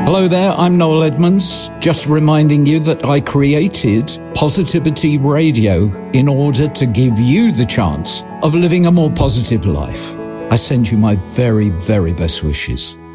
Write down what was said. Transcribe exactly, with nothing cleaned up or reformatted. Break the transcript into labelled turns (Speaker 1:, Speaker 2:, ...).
Speaker 1: Hello there, I'm Noel Edmonds, just reminding you that I created Positivity Radio in order to give you the chance of living a more positive life. I send you my very, very best wishes.